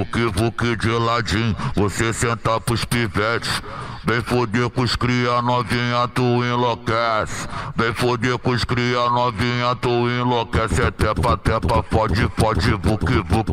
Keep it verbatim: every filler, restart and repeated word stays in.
vuque, vuque de ladinho, você senta pros pivetes. Vem foder com os cria novinha, tu enlouquece. Vem foder com os cria novinha, tu enlouquece. É tepa, tepa, fode, fode, vuque, vuque.